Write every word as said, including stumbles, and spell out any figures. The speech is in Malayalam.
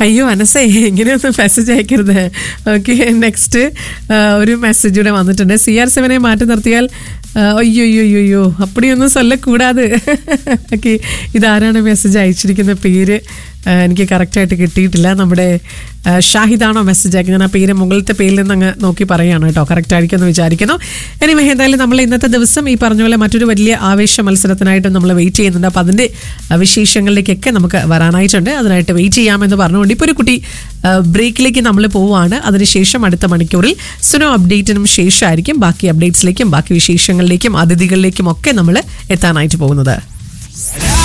അയ്യോ അനസേ ഇങ്ങനെയൊന്നും മെസ്സേജ് അയക്കരുത്. ഓക്കെ, നെക്സ്റ്റ് ഒരു മെസ്സേജ് കൂടെ വന്നിട്ടുണ്ട്. സി ആർ സെവനെ മാറ്റി നിർത്തിയാൽ അയ്യോ അയ്യോ അയ്യോ അയ്യോ അപ്പടിയൊന്നും ചൊല്ലക്കൂടാതെ. ഓക്കെ, ഇതാരാണ് മെസ്സേജ് അയച്ചിരിക്കുന്ന പേര് എനിക്ക് കറക്റ്റായിട്ട് കിട്ടിയിട്ടില്ല. നമ്മുടെ ഷാഹിദാണോ മെസ്സേജ് അയക്കുന്നത്? ഞാൻ ആ പേര് മുകളിലത്തെ പേരിൽ നിന്ന് അങ്ങ് നോക്കി പറയുകയാണ് കേട്ടോ. കറക്റ്റ് ആയിരിക്കും എന്ന് വിചാരിക്കുന്നു. എനിവേ, എന്തായാലും നമ്മൾ ഇന്നത്തെ ദിവസം ഈ പറഞ്ഞ പോലെ മറ്റൊരു വലിയ ആവേശ മത്സരത്തിനായിട്ടും നമ്മൾ വെയിറ്റ് ചെയ്യുന്നുണ്ട്. അപ്പോൾ അതിൻ്റെ വിശേഷങ്ങളിലേക്കൊക്കെ നമുക്ക് വരാനായിട്ടുണ്ട്. അതിനായിട്ട് വെയിറ്റ് ചെയ്യാമെന്ന് പറഞ്ഞുകൊണ്ട് ഇപ്പോൾ ഒരു കുട്ടി ബ്രേക്കിലേക്ക് നമ്മൾ പോവുകയാണ്. അതിനുശേഷം അടുത്ത മണിക്കൂറിൽ സുനോ അപ്ഡേറ്റിനും ശേഷമായിരിക്കും ബാക്കി അപ്ഡേറ്റ്സിലേക്കും ബാക്കി വിശേഷങ്ങളിലേക്കും അതിഥികളിലേക്കും ഒക്കെ നമ്മൾ എത്താനായിട്ട് പോകുന്നത്.